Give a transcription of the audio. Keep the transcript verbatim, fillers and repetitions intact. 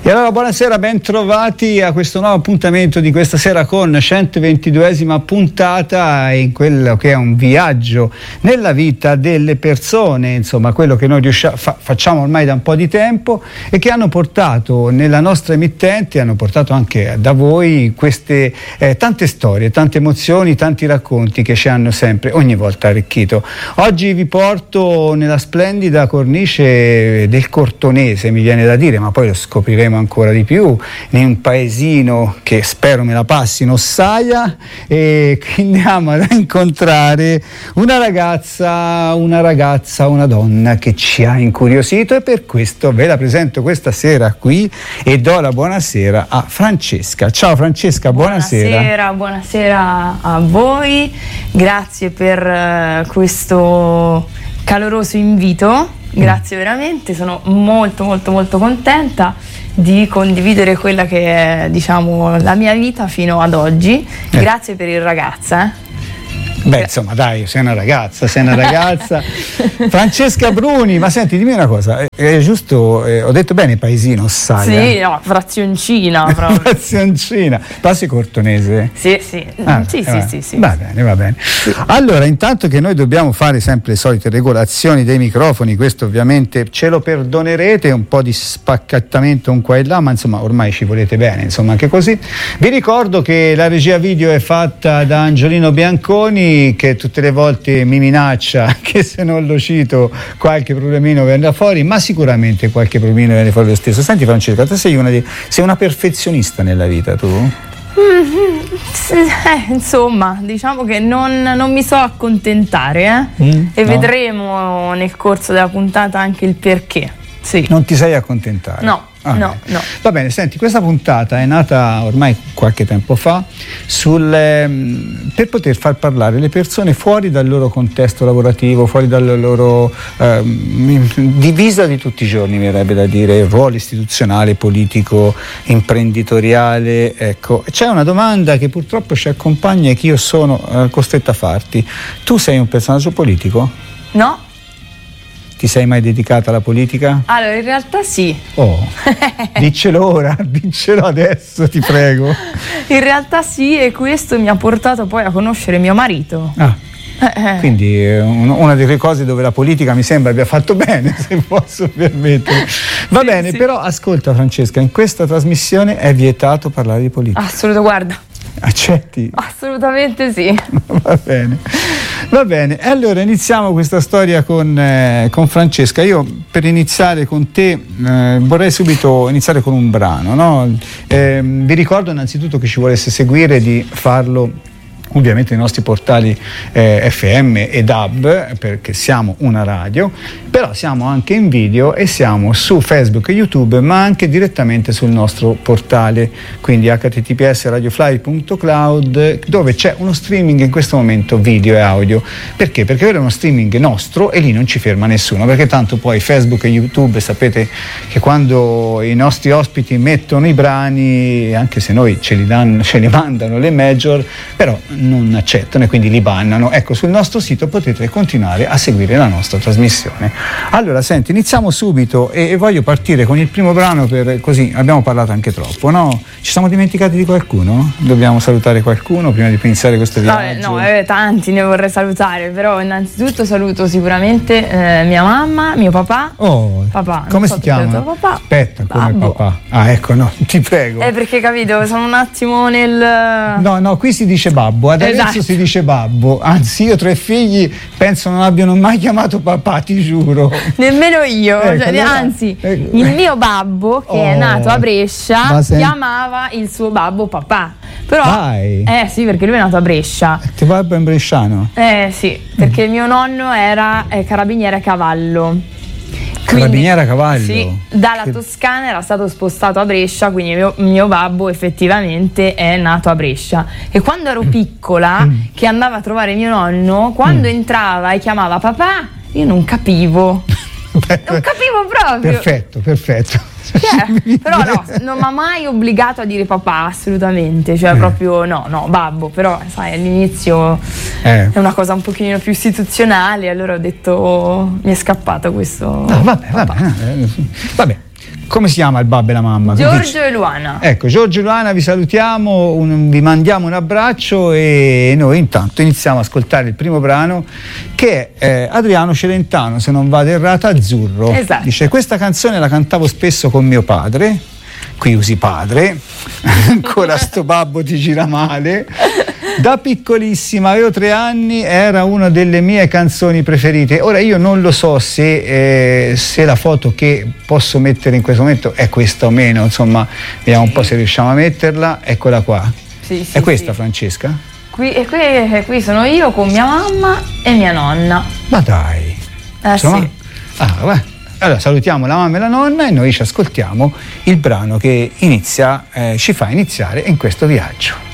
E allora buonasera, ben trovati a questo nuovo appuntamento di questa sera con centoventiduesima puntata in quello che è un viaggio nella vita delle persone, insomma quello che noi riusciamo, fa, facciamo ormai da un po' di tempo e che hanno portato nella nostra emittente, hanno portato anche da voi queste eh, tante storie, tante emozioni, tanti racconti che ci hanno sempre ogni volta arricchito. Oggi vi porto nella splendida cornice del Cortonese, mi viene da dire, ma poi lo scopriremo ancora di più, in un paesino che spero me la passi in Ossaia, e andiamo ad incontrare una ragazza, una ragazza, una donna che ci ha incuriosito, e per questo ve la presento questa sera qui e do la buonasera a Francesca. Ciao Francesca, buonasera. Buonasera, buonasera a voi, grazie per uh, questo caloroso invito, grazie veramente, sono molto molto molto contenta di condividere quella che è, diciamo, la mia vita fino ad oggi. Eh. Grazie per il ragazza. Eh. Beh, insomma, dai, sei una ragazza, sei una ragazza. Francesca Bruni, ma senti, dimmi una cosa, è, è giusto, eh, ho detto bene paesino, sai? Sì, no, frazioncina proprio. Frazioncina, passi Cortonese? Sì, sì, ah, sì, eh, sì, va. sì, sì. Va bene, va bene. Sì. Allora, intanto che noi dobbiamo fare sempre le solite regolazioni dei microfoni, questo ovviamente ce lo perdonerete, un po' di spaccattamento un qua e là, ma insomma ormai ci volete bene, insomma anche così. Vi ricordo che la regia video è fatta da Angiolino Bianconi, che tutte le volte mi minaccia che se non lo cito qualche problemino verrà fuori, ma sicuramente qualche problemino viene fuori lo stesso. Senti Francesca, tu sei una, di, sei una perfezionista nella vita, tu? Mm-hmm. Eh, insomma, diciamo che non, non mi so accontentare, eh? mm, e no. Vedremo nel corso della puntata anche il perché. Sì. Non ti sai accontentare? No. Ah, no, no. Va bene, senti, questa puntata è nata ormai qualche tempo fa sul, ehm, per poter far parlare le persone fuori dal loro contesto lavorativo, fuori dalla loro ehm, divisa di tutti i giorni, mi verrebbe da dire, ruolo istituzionale, politico, imprenditoriale. Ecco, c'è una domanda che purtroppo ci accompagna e che io sono eh, costretta a farti. Tu sei un personaggio politico? No. Ti sei mai dedicata alla politica? Allora, in realtà sì. Oh, diccelo ora, diccelo adesso, ti prego. In realtà sì, e questo mi ha portato poi a conoscere mio marito. Ah, eh. Quindi una delle cose dove la politica mi sembra abbia fatto bene, se posso permettere. Va sì, bene, sì. Però ascolta Francesca, in questa trasmissione è vietato parlare di politica. Assolutamente, guarda. Accetti? Assolutamente sì. Va bene, va bene. E allora iniziamo questa storia con, eh, con Francesca. Io per iniziare con te eh, vorrei subito iniziare con un brano, no? Eh, vi ricordo innanzitutto che ci volesse seguire di farlo ovviamente nei nostri portali eh, F M ed A B, perché siamo una radio, però siamo anche in video e siamo su Facebook e YouTube, ma anche direttamente sul nostro portale, quindi h t t p s radiofly punto cloud, dove c'è uno streaming in questo momento video e audio. Perché? Perché è uno streaming nostro e lì non ci ferma nessuno, perché tanto poi Facebook e YouTube, sapete che quando i nostri ospiti mettono i brani, anche se noi ce li danno, ce li mandano le major, però non accettano e quindi li bannano. Ecco, sul nostro sito potete continuare a seguire la nostra trasmissione. Allora, senti, iniziamo subito e, e voglio partire con il primo brano, per così abbiamo parlato anche troppo, no? Ci siamo dimenticati di qualcuno? Dobbiamo salutare qualcuno prima di iniziare questo viaggio? No, no eh, tanti ne vorrei salutare, però innanzitutto saluto sicuramente eh, mia mamma, mio papà. Oh, papà, come so si chiama? Papà. Aspetta, come Babbo. papà? Ah, ecco, no, ti prego. Eh, perché capito, sono un attimo nel... No, no, qui si dice babbo, ad Arezzo esatto. Si dice babbo, anzi io tre figli penso non abbiano mai chiamato papà, ti giuro. Nemmeno io, ecco, cioè, allora, anzi ecco. Il mio babbo che oh, è nato a Brescia sen- chiamava il suo babbo papà. Però, Dai. Eh sì, perché lui è nato a Brescia. Tuo babbo è un bresciano? Eh sì, perché mm. mio nonno era eh, carabiniere a cavallo. Carabiniere a cavallo? Sì, dalla che... Toscana era stato spostato a Brescia, quindi mio, mio babbo effettivamente è nato a Brescia. E quando ero piccola, mm. che andava a trovare mio nonno, quando mm. entrava e chiamava papà, io non capivo. Beh, non capivo proprio. Perfetto, perfetto. Cioè, però no, non mi ha mai obbligato a dire papà, assolutamente, cioè eh. proprio no, no, babbo, però sai all'inizio eh. è una cosa un pochino più istituzionale, allora ho detto, oh, mi è scappato questo. No, vabbè, vabbè, vabbè. Come si chiama il babbo e la mamma? Giorgio e Luana. Ecco, Giorgio e Luana, vi salutiamo, un, vi mandiamo un abbraccio e noi intanto iniziamo ad ascoltare il primo brano, che è eh, Adriano Celentano, se non vado errata, Azzurro. Esatto. Dice: questa canzone la cantavo spesso con mio padre, qui usi padre, ancora sto babbo ti gira male. Da piccolissima, avevo tre anni, era una delle mie canzoni preferite. Ora io non lo so se, eh, se la foto che posso mettere in questo momento è questa o meno, insomma, vediamo un po' se riusciamo a metterla. Eccola qua. Sì, sì, è questa, sì. Francesca? Qui, e qui, qui sono io con mia mamma e mia nonna. Ma dai. Eh Insomma, sì. Ah, beh. Allora salutiamo la mamma e la nonna e noi ci ascoltiamo il brano che inizia, eh, ci fa iniziare in questo viaggio.